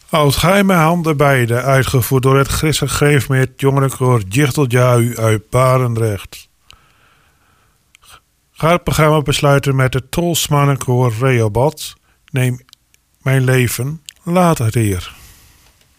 Als gij mijn handen beide, uitgevoerd door het Christelijk Gereformeerd Jongerenkoor Jichteljahu uit Barendrecht. Ga het programma besluiten met het Tolsmannenkoor Rehoboth. Neem mijn leven, laat het Heer.